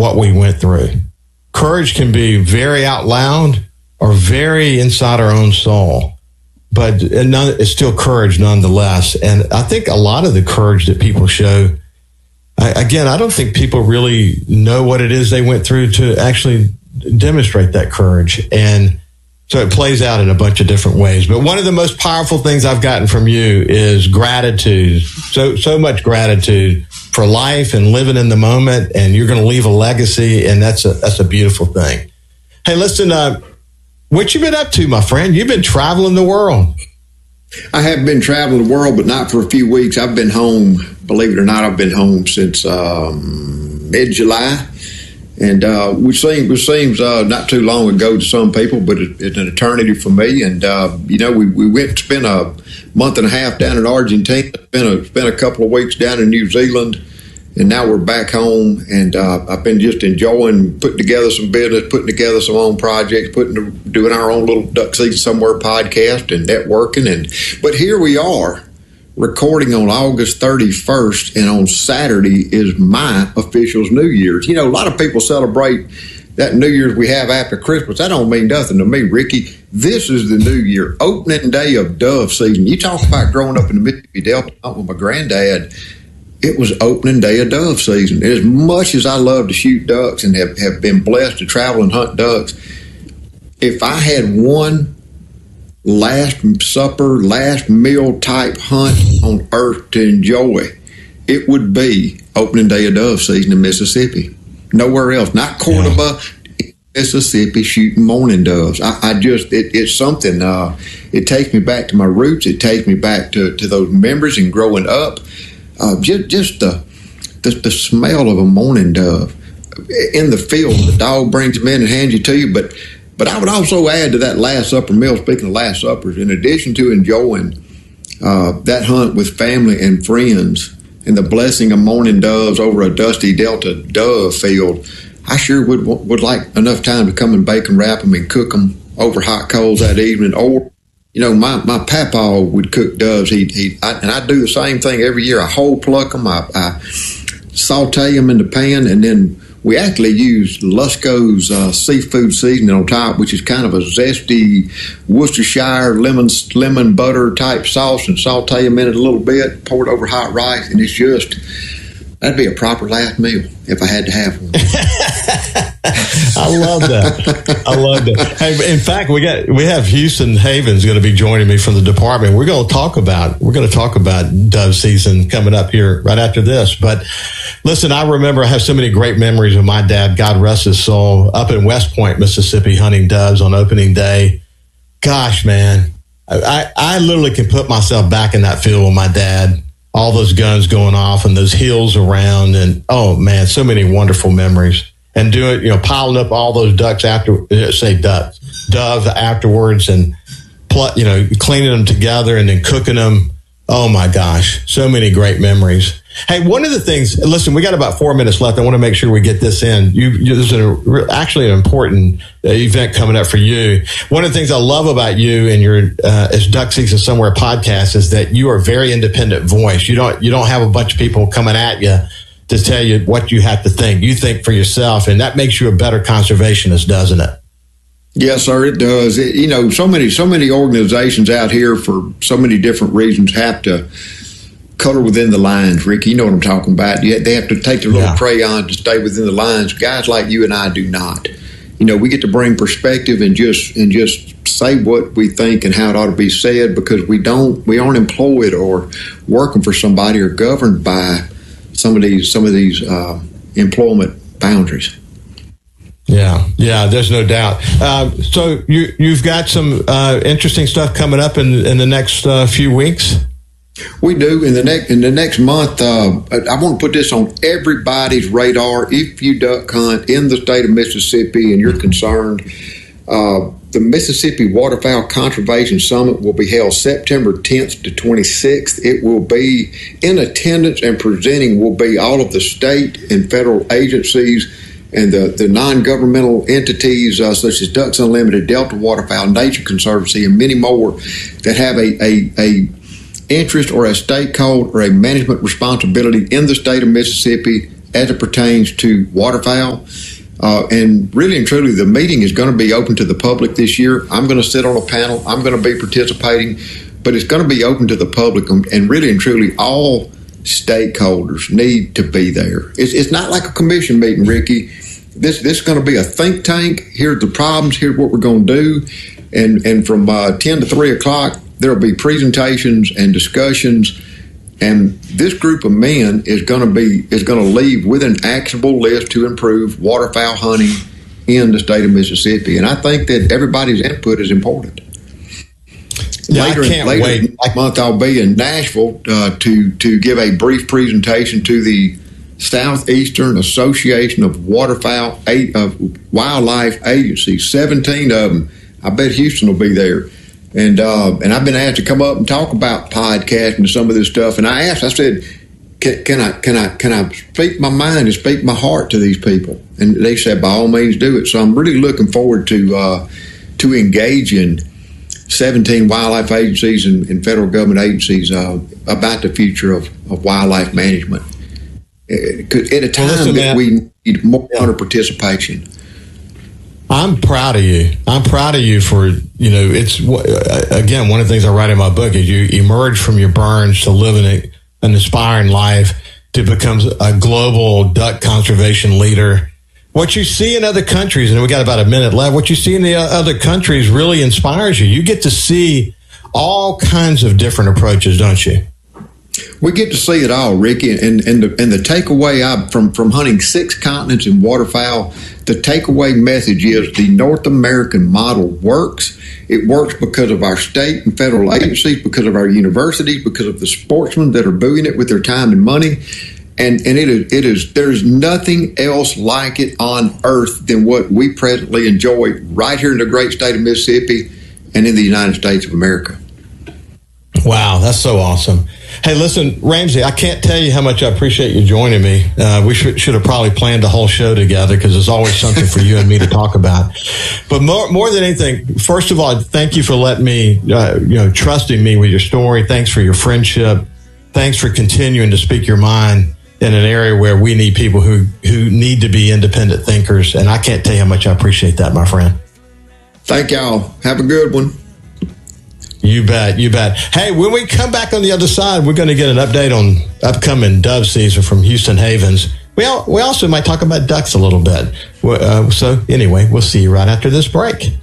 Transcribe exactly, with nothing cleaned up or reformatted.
what we went through. Courage can be very out loud or very inside our own soul, but it's still courage nonetheless. And I think a lot of the courage that people show, I, again, I don't think people really know what it is they went through to actually demonstrate that courage. And so it plays out in a bunch of different ways. But one of the most powerful things I've gotten from you is gratitude. So, so much gratitude for life and living in the moment. And you're going to leave a legacy. And that's a, that's a beautiful thing. Hey, listen, uh, what you been up to, my friend? You've been traveling the world. I have been traveling the world, but not for a few weeks. I've been home, believe it or not, I've been home since um, mid-July. And uh, which seems, which seems uh, not too long ago to some people, but it, it's an eternity for me. And, uh, you know, we, we went to spend a month and a half down in Argentina, spent a, spent a couple of weeks down in New Zealand, and now we're back home. And uh, I've been just enjoying putting together some business, putting together some own projects, putting doing our own little Duck Season Somewhere podcast and networking. And but here we are, recording on August thirty-first, and on Saturday is my official's New Year's. You know, a lot of people celebrate that New Year's we have after Christmas. That don't mean nothing to me, Ricky. This is the New Year, opening day of dove season. You talk about growing up in the Mississippi Delta with my granddad. It was opening day of dove season. As much as I love to shoot ducks and have, have been blessed to travel and hunt ducks, if I had one last supper, last meal type hunt on earth to enjoy, it would be opening day of dove season in Mississippi. Nowhere else. Not Cordoba, yeah. Mississippi, shooting mourning doves. I, I just, it, it's something, uh, it takes me back to my roots. It takes me back to, to those memories and growing up. Uh, just just the, the the smell of a mourning dove in the field. The dog brings them in and hands you to you. But but I would also add to that Last Supper meal, speaking of Last Suppers, in addition to enjoying uh, that hunt with family and friends and the blessing of mourning doves over a dusty Delta dove field, I sure would would like enough time to come and bake and wrap them and cook them over hot coals that evening. Or, you know, my, my papa would cook doves. He he I, and I do the same thing every year. I whole pluck them. I, I saute them in the pan, and then we actually use Lusco's uh, seafood seasoning on top, which is kind of a zesty Worcestershire lemon lemon butter type sauce, and saute them in it a little bit, pour it over hot rice, and it's just, that'd be a proper last meal if I had to have one. I love that. I love that. Hey, in fact, we got we have Houston Havens going to be joining me from the department. We're going to talk about we're going to talk about dove season coming up here right after this. But listen, I remember I have so many great memories of my dad, God rest his soul, up in West Point, Mississippi, hunting doves on opening day. Gosh, man, I, I literally can put myself back in that field with my dad. All those guns going off and those hills around, and oh man, so many wonderful memories. And doing, you know, piling up all those ducks after, say ducks, doves afterwards, and you know, cleaning them together and then cooking them. Oh my gosh, so many great memories. Hey, one of the things, listen, we got about four minutes left. I want to make sure we get this in. You, you this is a, actually an important uh, event coming up for you. One of the things I love about you and your uh, as Duck Season Somewhere podcast is that you are a very independent voice. You don't you don't have a bunch of people coming at you to tell you what you have to think. You think for yourself, and that makes you a better conservationist, doesn't it? Yes, sir, it does. It, you know, so many so many organizations out here for so many different reasons have to color within the lines, Ricky. You know what I'm talking about. They have to take their little yeah. crayon to stay within the lines. Guys like you and I do not. You know, we get to bring perspective and just and just say what we think and how it ought to be said, because we don't we aren't employed or working for somebody or governed by some of these some of these uh, employment boundaries. Yeah, yeah, there's no doubt. Uh, so you you've got some uh, interesting stuff coming up in in the next uh, few weeks. We do in the next in the next month. Uh, I want to put this on everybody's radar. If you duck hunt in the state of Mississippi and you're concerned, uh, the Mississippi Waterfowl Conservation Summit will be held September tenth to twenty-sixth. It will be in attendance and presenting will be all of the state and federal agencies and the, the non-governmental entities uh, such as Ducks Unlimited, Delta Waterfowl, Nature Conservancy, and many more that have a, a, a interest or a stake hold or a management responsibility in the state of Mississippi as it pertains to waterfowl. Uh, and really and truly, the meeting is going to be open to the public this year. I'm going to sit on a panel. I'm going to be participating, but it's going to be open to the public. And really and truly, all stakeholders need to be there. It's, it's not like a commission meeting, Ricky. This, this is going to be a think tank. Here's the problems. Here's what we're going to do. And, and from uh, ten to three o'clock, there will be presentations and discussions. And this group of men is going to be is going to leave with an actionable list to improve waterfowl hunting in the state of Mississippi. And I think that everybody's input is important. Yeah, later I can't later wait. next month, I'll be in Nashville uh, to to give a brief presentation to the Southeastern Association of Waterfowl eight, of Wildlife Agencies. Seventeen of them. I bet Houston will be there. And uh, and I've been asked to come up and talk about podcasting and some of this stuff. And I asked, I said, can, can I can I can I speak my mind and speak my heart to these people? And they said, by all means, do it. So I'm really looking forward to uh, to engaging seventeen wildlife agencies and, and federal government agencies uh, about the future of, of wildlife management. At a time well, listen, that man, we need more hunter participation. I'm proud of you. I'm proud of you for, you know, it's, again, one of the things I write in my book is you emerge from your burns to living an inspiring life to become a global duck conservation leader. What you see in other countries, and we got about a minute left, what you see in the other countries really inspires you. You get to see all kinds of different approaches, don't you? We get to see it all, Ricky, and and the, and the takeaway I, from, from hunting six continents in waterfowl, the takeaway message is the North American model works. It works because of our state and federal agencies, because of our universities, because of the sportsmen that are buoying it with their time and money. And and it is, it is there's nothing else like it on earth than what we presently enjoy right here in the great state of Mississippi and in the United States of America. Wow, that's so awesome. Hey, listen, Ramsey, I can't tell you how much I appreciate you joining me. Uh, we should, should have probably planned a whole show together because there's always something for you and me to talk about. But more, more than anything, first of all, thank you for letting me, uh, you know, trusting me with your story. Thanks for your friendship. Thanks for continuing to speak your mind in an area where we need people who, who need to be independent thinkers. And I can't tell you how much I appreciate that, my friend. Thank y'all. Have a good one. You bet, you bet. Hey, when we come back on the other side, we're going to get an update on upcoming dove season from Houston Havens. We al- we also might talk about ducks a little bit. Uh, so anyway, we'll see you right after this break.